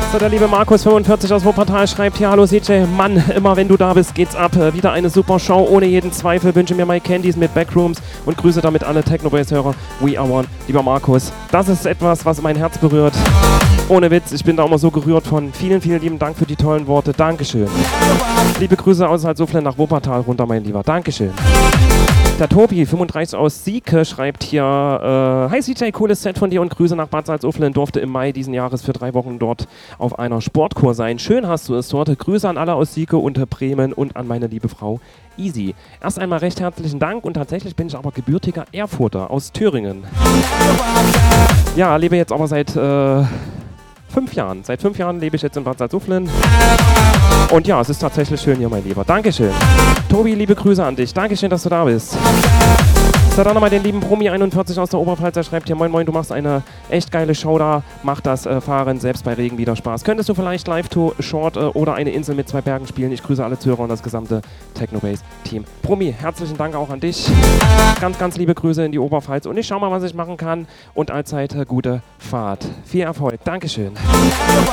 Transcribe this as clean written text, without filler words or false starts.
So, der liebe Markus45 aus Wuppertal schreibt hier: Hallo CJ, Mann, immer wenn du da bist, geht's ab. Wieder eine super Show, ohne jeden Zweifel. Wünsche mir My Candies mit Backrooms und grüße damit alle Technobase-Hörer. We are one. Lieber Markus, das ist etwas, was mein Herz berührt. Ohne Witz, ich bin da immer so gerührt von. Vielen, vielen lieben Dank für die tollen Worte. Dankeschön. Liebe Grüße aus Salzuflen nach Wuppertal runter, mein Lieber. Dankeschön. Der Tobi35 aus Sieke schreibt hier: Hi CJ, cooles Set von dir und Grüße nach Bad Salzuflen. Durfte im Mai diesen Jahres für 3 Wochen dort auf einer Sportkur sein. Schön hast du es dort. Grüße an alle aus Sieke und Bremen und an meine liebe Frau Easy. Erst einmal recht herzlichen Dank und tatsächlich bin ich aber gebürtiger Erfurter aus Thüringen. Ja, lebe jetzt aber seit 5 Jahren. Seit 5 Jahren lebe ich jetzt in Bad Salzuflen. Und ja, es ist tatsächlich schön hier, mein Lieber. Dankeschön. Tobi, liebe Grüße an dich. Dankeschön, dass du da bist. So, dann nochmal den lieben Promi41 aus der Oberpfalz. Der schreibt hier: Moin Moin, du machst eine echt geile Show da. Mach das Fahren selbst bei Regen wieder Spaß. Könntest du vielleicht Live-to-Short oder eine Insel mit 2 Bergen spielen? Ich grüße alle Zuhörer und das gesamte Technobase-Team. Promi, herzlichen Dank auch an dich. Ganz, ganz liebe Grüße in die Oberpfalz. Und ich schau mal, was ich machen kann. Und allzeit gute Fahrt. Viel Erfolg. Dankeschön.